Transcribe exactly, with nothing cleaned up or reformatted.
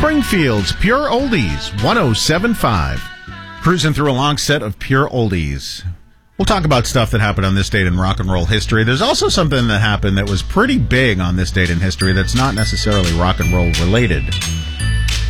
Springfield's Pure Oldies, one oh seven point five. Cruising through a long set of Pure Oldies. We'll talk about stuff that happened on this date in rock and roll history. There's also something that happened that was pretty big on this date in history that's not necessarily rock and roll related.